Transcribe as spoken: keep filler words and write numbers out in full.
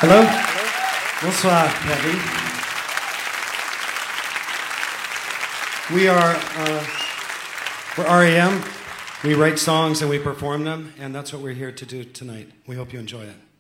Hello? Bonsoir, Paris. We are, uh, we're R E M. We write songs and we perform them, and that's what we're here to do tonight. We hope you enjoy it.